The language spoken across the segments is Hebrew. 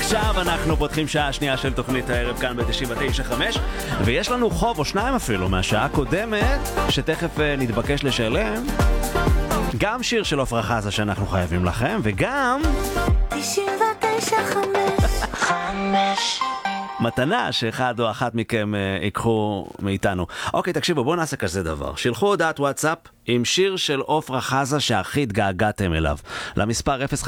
עכשיו אנחנו פותחים שעה שנייה של תוכנית הערב כאן ב-99.5, ויש לנו חוב או שניים אפילו מהשעה הקודמת שתכף נתבקש לשלם. גם שיר של עפרה חזה שאנחנו חייבים לכם, וגם 99.5 מתנה שאחד או אחת מכם ייקחו מאיתנו. אוקיי, תקשיבו, בואו נעשה כזה דבר. שילחו הודעת וואטסאפ עם שיר של עפרה חזה שהכי התגעגעתם אליו. למספר 052-959-4959.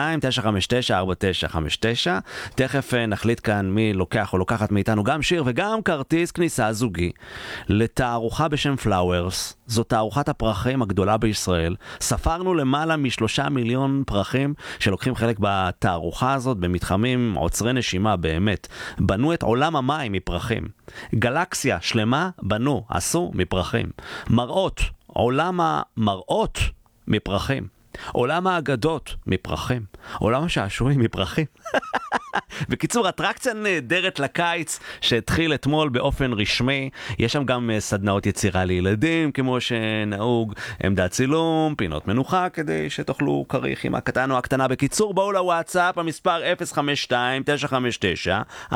תכף נחליט כאן מי לוקח או לוקחת מאיתנו גם שיר וגם כרטיס כניסה זוגי לתערוכה בשם פלאוורס. זו תערוכת הפרחים הגדולה בישראל. ספרנו למעלה מ3 מיליון פרחים שלוקחים חלק בתערוכה הזאת במתחמים עוצרי נשימה באמת. בנו את עולם המים מפרחים. גלקסיה שלמה עשו מפרחים. מראות, עולם המראות מפרחים. עולם האגדות מפרחים. עולם השעשועים מפרחים. בקיצור, אטרקציה נהדרת לקיץ שהתחיל אתמול באופן רשמי. יש שם גם סדנאות יצירה לילדים כמו שנהוג, עמדת צילום, פינות מנוחה כדי שתאכלו כריך עם הקטן או הקטנה. בקיצור, בואו לוואטסאפ, המספר 052-959-4959.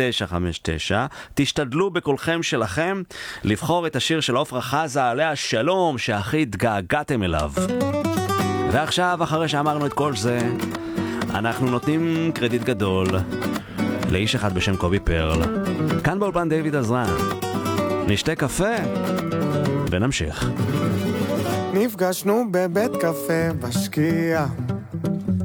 תשתדלו בקולכם שלכם לבחור את השיר של עפרה חזה עליה שלום שהכי התגעגעתם אליו. ועכשיו, אחרי שאמרנו את כל זה, אנחנו נותנים קרדיט גדול לאיש אחד בשם קובי פרל. כאן באולפן דיוויד עזרן. נשתה קפה ונמשיך. נפגשנו בבית קפה בשקיעה